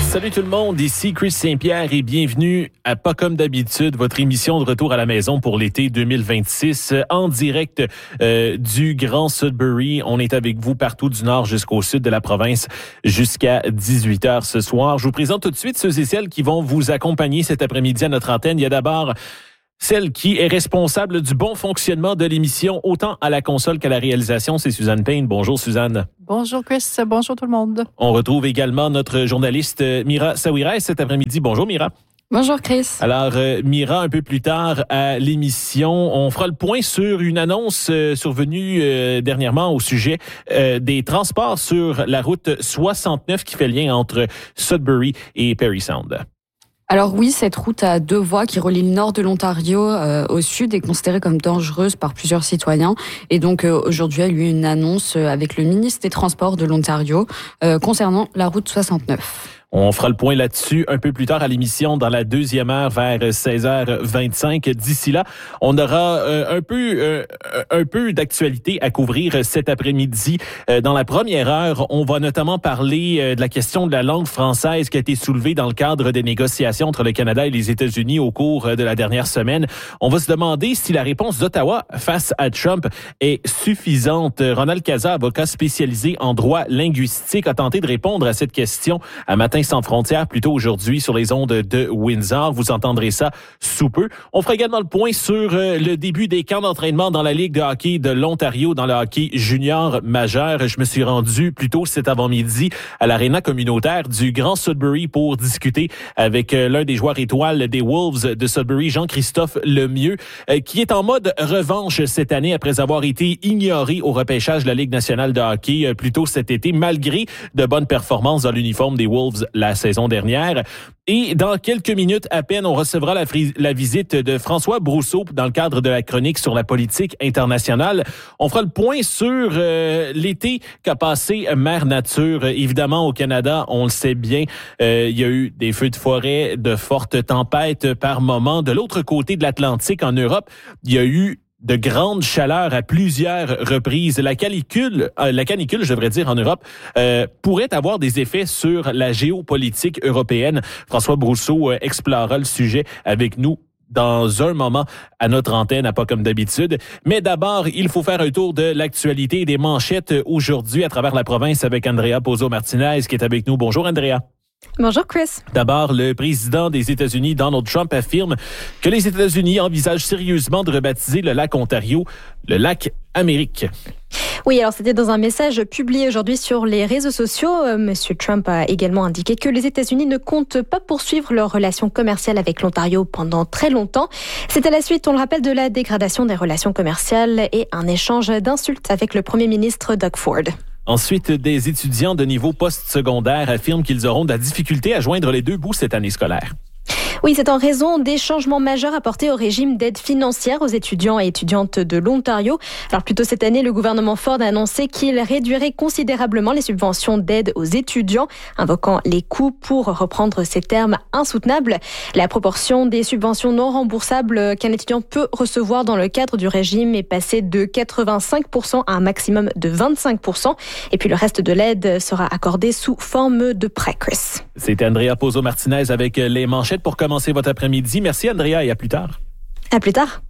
Salut tout le monde, ici Chris Saint-Pierre et bienvenue à Pas comme d'habitude, votre émission de retour à la maison pour l'été 2026 en direct du Grand Sudbury. On est avec vous partout du nord jusqu'au sud de la province jusqu'à 18h ce soir. Je vous présente tout de suite ceux et celles qui vont vous accompagner cet après-midi à notre antenne. Il y a d'abord celle qui est responsable du bon fonctionnement de l'émission, autant à la console qu'à la réalisation, c'est Suzanne Payne. Bonjour Suzanne. Bonjour Chris, bonjour tout le monde. On retrouve également notre journaliste Mira Sawirai cet après-midi. Bonjour Mira. Bonjour Chris. Alors Mira, un peu plus tard à l'émission, on fera le point sur une annonce survenue dernièrement au sujet des transports sur la route 69 qui fait lien entre Sudbury et Parry Sound. Alors oui, cette route à deux voies qui relie le nord de l'Ontario au sud est considérée comme dangereuse par plusieurs citoyens. Et donc aujourd'hui, il y a eu une annonce avec le ministre des Transports de l'Ontario concernant la route 69. On fera le point là-dessus un peu plus tard à l'émission dans la deuxième heure vers 16h25. D'ici là, on aura un peu d'actualité à couvrir cet après-midi. Dans la première heure, on va notamment parler de la question de la langue française qui a été soulevée dans le cadre des négociations entre le Canada et les États-Unis au cours de la dernière semaine. On va se demander si la réponse d'Ottawa face à Trump est suffisante. Ronald Caza, avocat spécialisé en droit linguistique, a tenté de répondre à cette question à Matin sans frontières, plutôt aujourd'hui sur les ondes de Windsor. Vous entendrez ça sous peu. On fera également le point sur le début des camps d'entraînement dans la Ligue de hockey de l'Ontario, dans le hockey junior majeur. Je me suis rendu plus tôt cet avant-midi à l'aréna communautaire du Grand Sudbury pour discuter avec l'un des joueurs étoiles des Wolves de Sudbury, Jean-Christophe Lemieux, qui est en mode revanche cette année après avoir été ignoré au repêchage de la Ligue nationale de hockey plus tôt cet été, malgré de bonnes performances dans l'uniforme des Wolves la saison dernière. Et dans quelques minutes à peine, on recevra la visite de François Brousseau dans le cadre de la chronique sur la politique internationale. On fera le point sur l'été qu'a passé Mère Nature. Évidemment, au Canada, on le sait bien, il y a eu des feux de forêt, de fortes tempêtes par moment. De l'autre côté de l'Atlantique, en Europe, il y a eu de grandes chaleurs à plusieurs reprises. La canicule, je devrais dire, en Europe, pourrait avoir des effets sur la géopolitique européenne. François Brousseau explorera le sujet avec nous dans un moment à notre antenne, à Pas comme d'habitude. Mais d'abord, il faut faire un tour de l'actualité et des manchettes aujourd'hui à travers la province avec Andrea Pozzo-Martinez qui est avec nous. Bonjour Andrea. Bonjour Chris. D'abord, le président des États-Unis, Donald Trump, affirme que les États-Unis envisagent sérieusement de rebaptiser le lac Ontario le lac Amérique. Oui, alors c'était dans un message publié aujourd'hui sur les réseaux sociaux. Monsieur Trump a également indiqué que les États-Unis ne comptent pas poursuivre leurs relations commerciales avec l'Ontario pendant très longtemps. C'est à la suite, on le rappelle, de la dégradation des relations commerciales et un échange d'insultes avec le premier ministre Doug Ford. Ensuite, des étudiants de niveau postsecondaire affirment qu'ils auront de la difficulté à joindre les deux bouts cette année scolaire. Oui, c'est en raison des changements majeurs apportés au régime d'aide financière aux étudiants et étudiantes de l'Ontario. Alors plus tôt cette année, le gouvernement Ford a annoncé qu'il réduirait considérablement les subventions d'aide aux étudiants, invoquant les coûts pour reprendre ces termes insoutenables. La proportion des subventions non remboursables qu'un étudiant peut recevoir dans le cadre du régime est passée de 85% à un maximum de 25%. Et puis le reste de l'aide sera accordé sous forme de prêt, Chris. C'était Andrea Pozzo-Martinez avec les manchettes pour commencer votre après-midi. Merci Andrea et à plus tard. À plus tard.